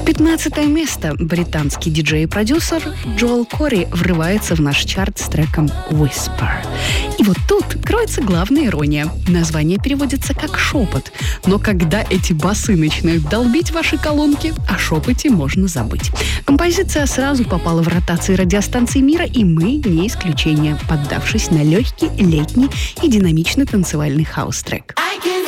15 место. Британский диджей и продюсер Джоэл Кори врывается в наш чарт с треком «Whisper». И вот тут кроется главная ирония. Название переводится как «шепот». Но когда эти басы начинают долбить ваши колонки, о шепоте можно забыть. Композиция сразу попала в ротации радиостанций мира, и мы не исключение, поддавшись на легкий, летний и динамичный танцевальный хаус-трек.